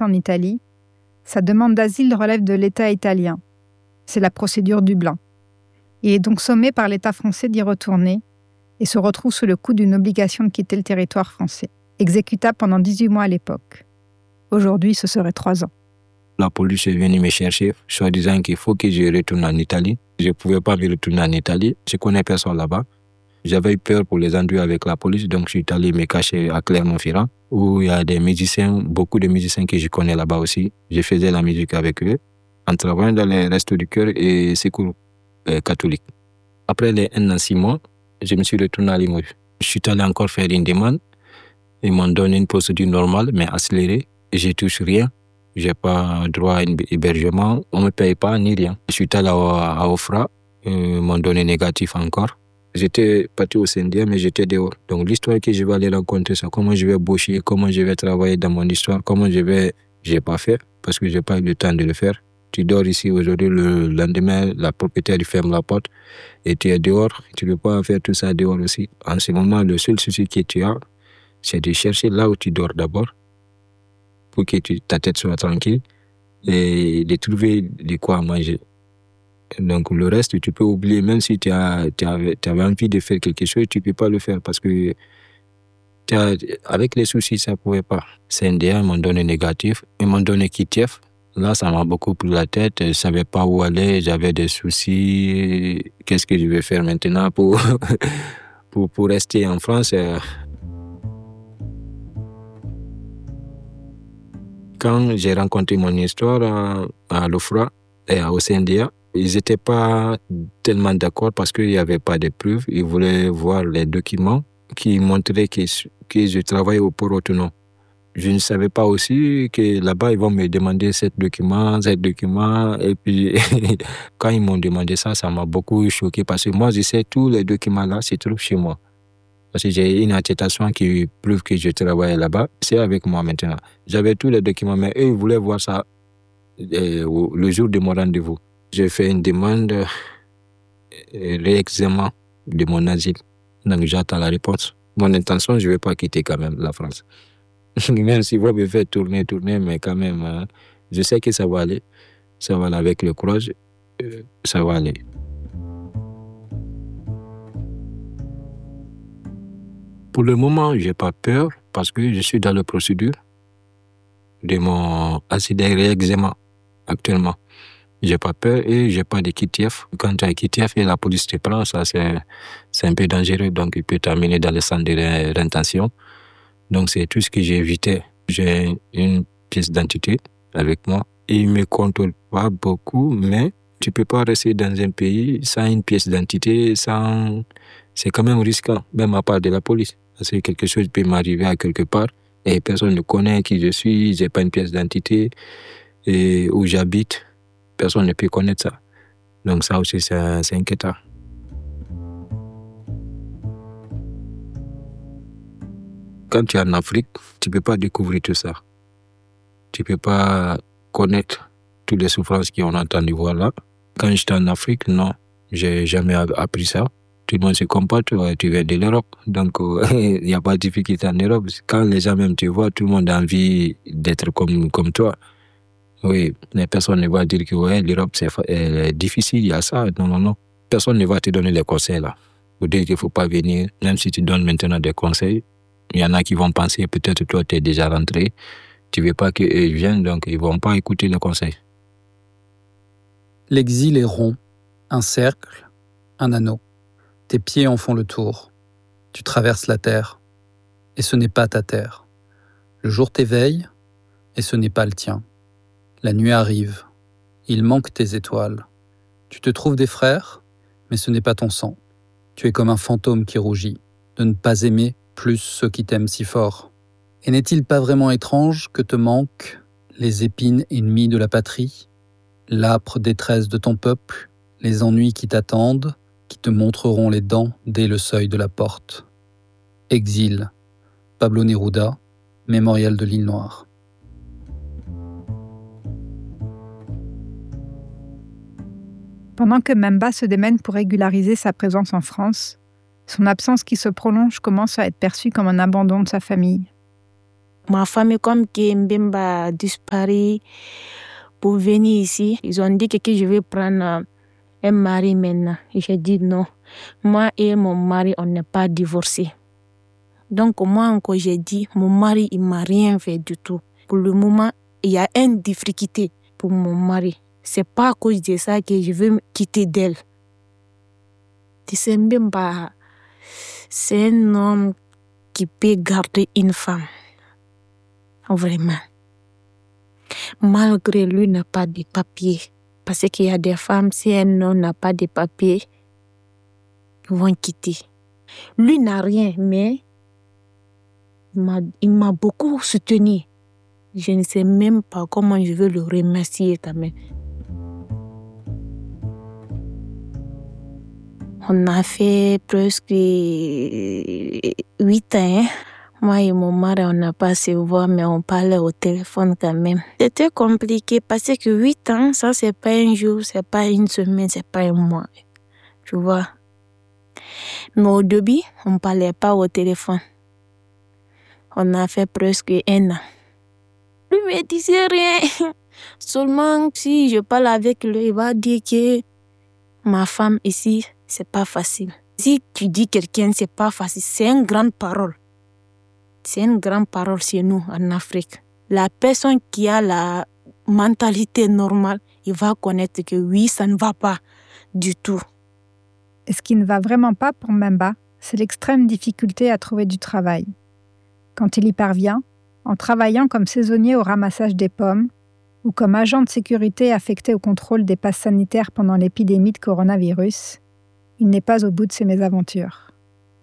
présente en Italie, sa demande d'asile relève de l'État italien. C'est la procédure Dublin. Il est donc sommé par l'État français d'y retourner et se retrouve sous le coup d'une obligation de quitter le territoire français, exécutable pendant 18 mois à l'époque. Aujourd'hui, ce serait 3 ans. La police est venue me chercher, soit disant qu'il faut que je retourne en Italie. Je ne pouvais pas me retourner en Italie. Je ne connais personne là-bas. J'avais eu peur pour les ennuis avec la police, donc je suis allé me cacher à Clermont-Ferrand, où il y a des musiciens, beaucoup de musiciens que je connais là-bas aussi. Je faisais la musique avec eux, en travaillant dans les restos du cœur et secours catholique. Après les 1 an 6 mois, je me suis retourné à Limoges. Je suis allé encore faire une demande. Ils m'ont donné une procédure normale, mais accélérée. Je ne touche rien. Je n'ai pas droit à un hébergement. On ne me paye pas ni rien. Je suis allé à Ofra. Ils m'ont donné négatif encore. J'étais parti au syndicat, mais j'étais dehors. Donc l'histoire que je vais aller rencontrer, c'est comment je vais boucher, comment je vais travailler dans mon histoire, comment je vais... Je n'ai pas fait parce que je n'ai pas eu le temps de le faire. Tu dors ici aujourd'hui, le lendemain, la propriétaire ferme la porte et tu es dehors. Tu ne peux pas faire tout ça dehors aussi. En ce moment, le seul souci que tu as, c'est de chercher là où tu dors d'abord pour que ta tête soit tranquille et de trouver de quoi manger. Donc le reste, tu peux oublier, même si tu avais envie de faire quelque chose, tu ne peux pas le faire parce que avec les soucis, ça ne pouvait pas. CNDA, ils m'ont donné négatif, ils m'ont donné Kitiev. Là, ça m'a beaucoup pris la tête, je ne savais pas où aller, j'avais des soucis. Qu'est-ce que je vais faire maintenant pour rester en France? Quand j'ai rencontré mon histoire à l'OFRA et au CNDA, ils n'étaient pas tellement d'accord parce qu'il n'y avait pas de preuves. Ils voulaient voir les documents qui montraient que je travaillais au port autonome. Je ne savais pas aussi que là-bas, ils vont me demander ce document. Et puis, quand ils m'ont demandé ça, ça m'a beaucoup choqué parce que moi, je sais tous les documents-là se trouvent chez moi. Parce que j'ai une attestation qui prouve que je travaille là-bas. C'est avec moi maintenant. J'avais tous les documents, mais eux, ils voulaient voir ça le jour de mon rendez-vous. J'ai fait une demande réexamen de mon asile. Donc, j'attends la réponse. Mon intention, je ne vais pas quitter quand même la France. Même si vous me faites tourner, mais quand même, je sais que ça va aller. Ça va aller avec le courage. Ça va aller. Pour le moment, je n'ai pas peur parce que je suis dans la procédure de mon asile réexamen actuellement. Je n'ai pas peur et je n'ai pas de Kitiev. Quand tu as Kitiev et la police te prend, ça c'est un peu dangereux. Donc, il peut t'amener dans le centre de rétention. Donc, c'est tout ce que j'ai évité. J'ai une pièce d'identité avec moi. Ils ne me contrôlent pas beaucoup, mais tu ne peux pas rester dans un pays sans une pièce d'identité, c'est quand même risquant, même à part de la police. Parce que quelque chose peut m'arriver à quelque part et personne ne connaît qui je suis, je n'ai pas une pièce d'identité et où j'habite. Personne ne peut connaître ça. Donc ça aussi, c'est inquiétant. Quand tu es en Afrique, tu ne peux pas découvrir tout ça. Tu ne peux pas connaître toutes les souffrances qu'on a entendu voir là. Quand j'étais en Afrique, non, j'ai jamais appris ça. Tout le monde se comporte, tu viens de l'Europe. Donc, il n'y a pas de difficulté en Europe. Quand les gens même te voient, tout le monde a envie d'être comme toi. Oui, mais personne ne va dire que ouais, l'Europe c'est difficile, il y a ça. Non. Personne ne va te donner les conseils là. Pour dire qu'il ne faut pas venir, même si tu donnes maintenant des conseils, il y en a qui vont penser, peut-être toi tu es déjà rentré, tu ne veux pas qu'ils viennent, donc ils ne vont pas écouter les conseils. L'exil est rond, un cercle, un anneau. Tes pieds en font le tour. Tu traverses la terre, et ce n'est pas ta terre. Le jour t'éveille, et ce n'est pas le tien. La nuit arrive, il manque tes étoiles. Tu te trouves des frères, mais ce n'est pas ton sang. Tu es comme un fantôme qui rougit, de ne pas aimer plus ceux qui t'aiment si fort. Et n'est-il pas vraiment étrange que te manquent les épines ennemies de la patrie, l'âpre détresse de ton peuple, les ennuis qui t'attendent, qui te montreront les dents dès le seuil de la porte. Exil, Pablo Neruda, Mémorial de l'île Noire. Pendant que Mbemba se démène pour régulariser sa présence en France, son absence qui se prolonge commence à être perçue comme un abandon de sa famille. Ma famille, comme que Mbemba a disparu pour venir ici, ils ont dit que je vais prendre un mari maintenant. Et j'ai dit non. Moi et mon mari, on n'est pas divorcés. Donc moi encore, j'ai dit, mon mari, il m'a rien fait du tout. Pour le moment, il y a une difficulté pour mon mari. C'est pas à cause de ça que je veux me quitter d'elle. Tu sais, Mbemba, c'est un homme qui peut garder une femme. Vraiment. Malgré lui n'a pas de papier. Parce qu'il y a des femmes, si un homme n'a pas de papier, ils vont quitter. Lui n'a rien, mais il m'a beaucoup soutenu. Je ne sais même pas comment je veux le remercier quand même. On a fait presque 8 ans. Moi et mon mari, on n'a pas se voir, mais on parlait au téléphone quand même. C'était compliqué parce que 8 ans, ça c'est pas un jour, c'est pas une semaine, c'est pas un mois. Tu vois. Mais au début, on parlait pas au téléphone. On a fait presque 1 an. Lui me disait rien. Seulement si je parle avec lui, il va dire que ma femme ici, c'est pas facile. Si tu dis quelqu'un, c'est pas facile, c'est une grande parole. C'est une grande parole chez nous en Afrique. La personne qui a la mentalité normale, il va connaître que oui, ça ne va pas du tout. Et ce qui ne va vraiment pas pour Mbemba, c'est l'extrême difficulté à trouver du travail. Quand il y parvient, en travaillant comme saisonnier au ramassage des pommes ou comme agent de sécurité affecté au contrôle des passes sanitaires pendant l'épidémie de coronavirus, il n'est pas au bout de ses mésaventures.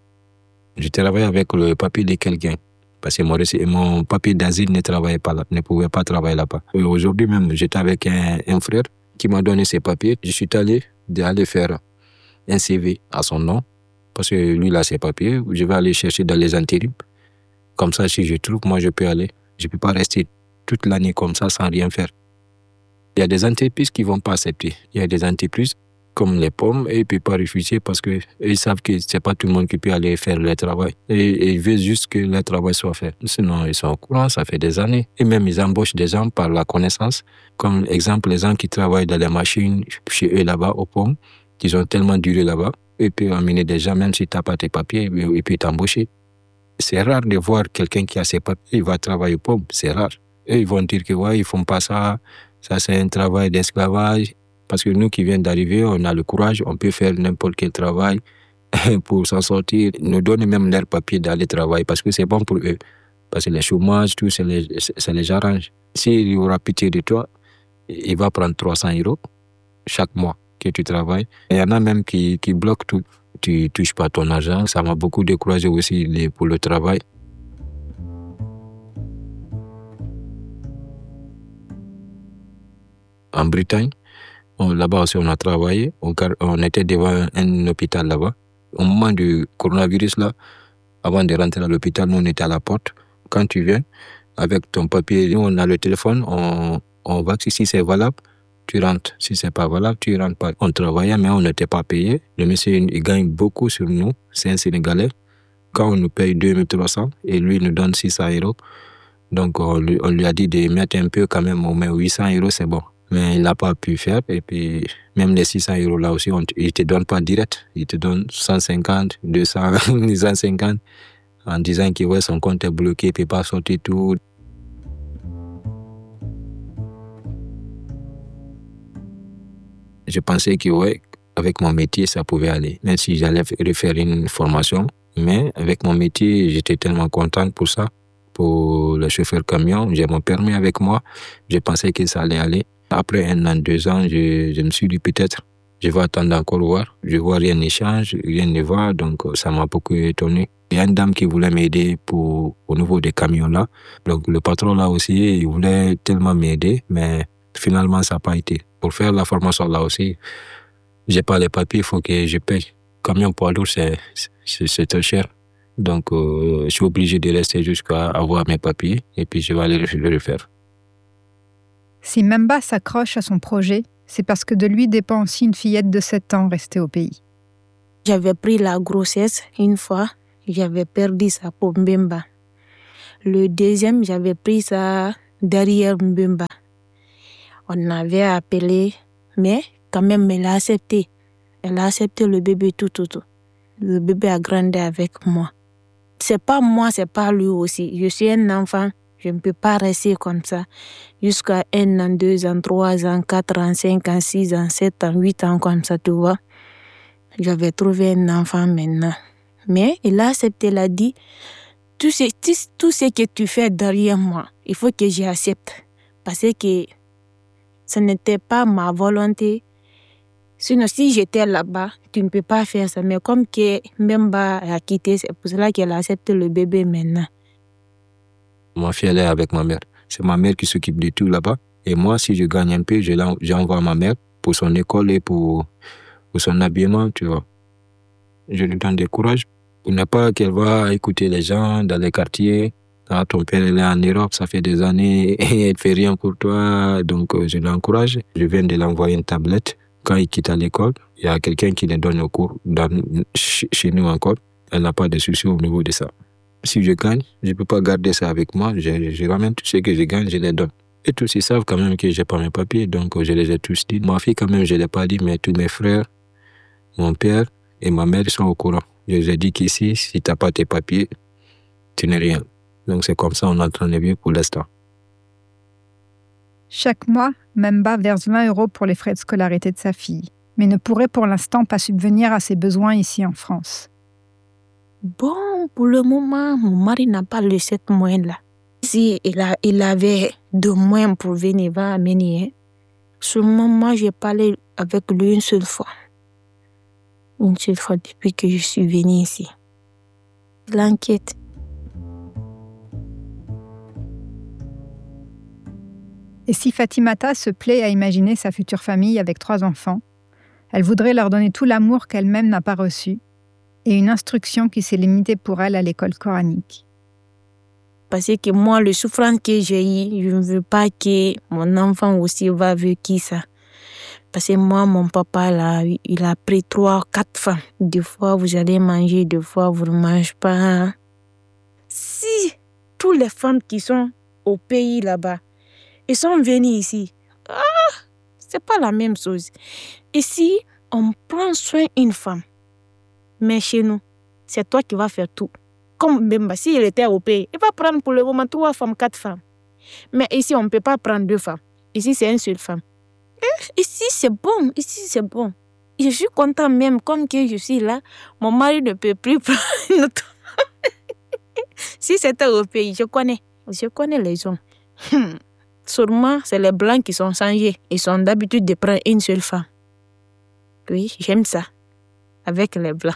Je travaillais avec le papier de quelqu'un. Parce que mon papier d'asile ne travaillait pas là, ne pouvait pas travailler là-bas. Et aujourd'hui même, j'étais avec un frère qui m'a donné ses papiers. Je suis allé faire un CV à son nom. Parce que lui, il a ses papiers. Je vais aller chercher dans les intérims. Comme ça, si je trouve, moi, je peux aller. Je ne peux pas rester toute l'année comme ça sans rien faire. Il y a des entreprises qui ne vont pas accepter. Il y a des entreprises comme les pommes, et ils ne peuvent pas refuser parce qu'ils savent que ce n'est pas tout le monde qui peut aller faire le travail. Et ils veulent juste que le travail soit fait. Sinon, ils sont au courant, ça fait des années. Et même, ils embauchent des gens par la connaissance. Comme exemple, les gens qui travaillent dans les machines chez eux là-bas, aux pommes, qui ont tellement duré là-bas, ils peuvent amener des gens, même si tu n'as pas tes papiers, ils peuvent t'embaucher. C'est rare de voir quelqu'un qui a ses papiers, il va travailler aux pommes, c'est rare. Et ils vont dire que ouais, ils font pas ça, ça c'est un travail d'esclavage. Parce que nous qui venons d'arriver, on a le courage, on peut faire n'importe quel travail pour s'en sortir. Ils nous donnent même leurs papiers d'aller travailler parce que c'est bon pour eux. Parce que les chômages, tout, ça les arrange. S'il y aura pitié de toi, il va prendre 300 € chaque mois que tu travailles. Il y en a même qui bloquent tout. Tu ne touches pas ton argent. Ça m'a beaucoup découragé aussi pour le travail. En Bretagne, là-bas aussi on a travaillé. On était devant un hôpital là-bas. Au moment du coronavirus là, avant de rentrer à l'hôpital, nous on était à la porte. Quand tu viens, avec ton papier, on a le téléphone, on va si c'est valable, tu rentres. Si c'est pas valable, tu rentres pas. On travaillait, mais on n'était pas payé. Le monsieur, il gagne beaucoup sur nous. C'est un Sénégalais. Quand on nous paye 2300 et lui, il nous donne 600 €. Donc, on lui a dit de mettre un peu quand même, au moins 800 €, c'est bon. Mais il n'a pas pu faire. Et puis, même les 600 € là aussi, il ne te donne pas direct. Il te donne 150, 200, 150, en disant que ouais, son compte est bloqué, il ne peut pas sortir tout. Je pensais que ouais, avec mon métier, ça pouvait aller. Même si j'allais refaire une formation. Mais avec mon métier, j'étais tellement content pour ça. Pour le chauffeur camion, j'ai mon permis avec moi. Je pensais que ça allait aller. Après 1 an, 2 ans, je me suis dit peut-être, je vais attendre encore voir. Je vois rien ne change, rien ne va. Donc ça m'a beaucoup étonné. Il y a une dame qui voulait m'aider au niveau des camions là. Donc le patron là aussi, il voulait tellement m'aider. Mais finalement, ça n'a pas été. Pour faire la formation là aussi, j'ai pas les papiers, il faut que je paye. Camion poids lourd, c'est très cher. Donc, je suis obligé de rester jusqu'à avoir mes papiers et puis je vais aller le refaire. Si Mbemba s'accroche à son projet, c'est parce que de lui dépend aussi une fillette de 7 ans restée au pays. J'avais pris la grossesse une fois, j'avais perdu ça pour Mbemba. Le deuxième, j'avais pris ça derrière Mbemba. On avait appelé, mais quand même, elle a accepté. Elle a accepté le bébé tout. Le bébé a grandi avec moi. C'est pas moi, c'est pas lui aussi. Je suis un enfant, je ne peux pas rester comme ça. Jusqu'à 1 an, 2 ans, 3 ans, 4 ans, 5 ans, 6 ans, 7 ans, 8 ans, comme ça, tu vois. J'avais trouvé un enfant maintenant. Mais il a accepté, il a dit, tout ce que tu fais derrière moi, il faut que j'accepte. Parce que ce n'était pas ma volonté. Sinon, si j'étais là-bas, tu ne peux pas faire ça. Mais comme que Mbemba a quitté, c'est pour cela qu'elle a accepté le bébé maintenant. Ma fille, elle est avec ma mère. C'est ma mère qui s'occupe de tout là-bas. Et moi, si je gagne un peu, j'envoie à ma mère pour son école et pour son habillement, tu vois. Je lui donne du courage pour ne pas qu'elle va écouter les gens dans les quartiers. Ah, ton père, il est en Europe, ça fait des années et il ne fait rien pour toi. Donc, je l'encourage. Je viens de l'envoyer une tablette. Quand il quitte à l'école, il y a quelqu'un qui les donne au cours chez nous encore. Elle n'a pas de soucis au niveau de ça. Si je gagne, je ne peux pas garder ça avec moi. Je ramène tout ce que je gagne, je les donne. Et tous, ils savent quand même que je n'ai pas mes papiers, donc je les ai tous dit. Ma fille, quand même, je ne l'ai pas dit, mais tous mes frères, mon père et ma mère sont au courant. Je les ai dit qu'ici, si tu n'as pas tes papiers, tu n'es rien. Donc c'est comme ça, on est en train de vivre pour l'instant. Chaque mois, Mbemba verse 20 € pour les frais de scolarité de sa fille, mais ne pourrait pour l'instant pas subvenir à ses besoins ici en France. Bon, pour le moment, mon mari n'a pas le 7 moyens-là. Si il avait 2 moyens pour venir, il va amener. Seulement, moi, j'ai parlé avec lui une seule fois. Une seule fois depuis que je suis venue ici. Il l'inquiète. Et si Fatimata se plaît à imaginer sa future famille avec 3 enfants, elle voudrait leur donner tout l'amour qu'elle-même n'a pas reçu et une instruction qui s'est limitée pour elle à l'école coranique. Parce que moi, le souffrance que j'ai eu, je ne veux pas que mon enfant aussi va vivre ça. Parce que moi, mon papa, là, il a pris 3, 4 femmes. Des fois, vous allez manger, des fois, vous ne mangez pas. Si toutes les femmes qui sont au pays là-bas, ils sont venus ici, c'est pas la même chose. Ici, on prend soin d'une femme. Mais chez nous, c'est toi qui vas faire tout. Comme Mbemba, s'il était au pays, il va prendre pour le moment 3 femmes, 4 femmes. Mais ici, on ne peut pas prendre 2 femmes. Ici, c'est une seule femme. Ici, c'est bon. Ici, c'est bon. Je suis content même, comme que je suis là, mon mari ne peut plus prendre une autre femme. Si c'était au pays, je connais les hommes. Sûrement, c'est les blancs qui sont changés. Ils sont d'habitude de prendre une seule femme. Oui, j'aime ça. Avec les blancs.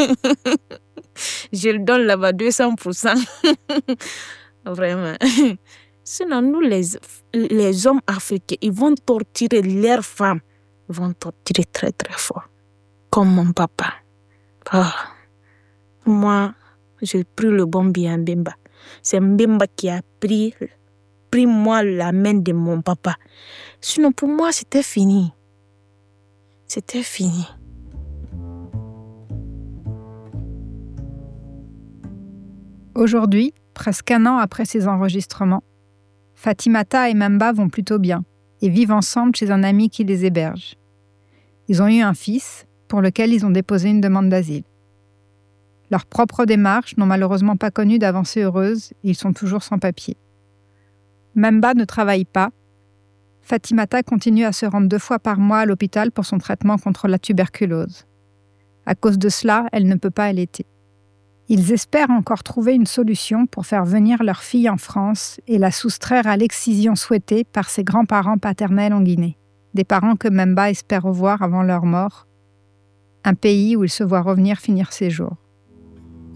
Je le donne là-bas 200%. Vraiment. Sinon, nous, les hommes africains, ils vont torturer leurs femmes. Ils vont torturer très, très fort. Comme mon papa. Moi, j'ai pris le bon bien Mbemba. C'est Mbemba qui a pris moi la main de mon papa. Sinon, pour moi, c'était fini. C'était fini. Aujourd'hui, presque 1 an après ces enregistrements, Fatimata et Mbemba vont plutôt bien et vivent ensemble chez un ami qui les héberge. Ils ont eu un fils pour lequel ils ont déposé une demande d'asile. Leurs propres démarches n'ont malheureusement pas connu d'avancée heureuse et ils sont toujours sans papier. Mbemba ne travaille pas. Fatimata continue à se rendre 2 fois par mois à l'hôpital pour son traitement contre la tuberculose. À cause de cela, elle ne peut pas allaiter. Ils espèrent encore trouver une solution pour faire venir leur fille en France et la soustraire à l'excision souhaitée par ses grands-parents paternels en Guinée, des parents que Mbemba espère revoir avant leur mort, un pays où il se voit revenir finir ses jours.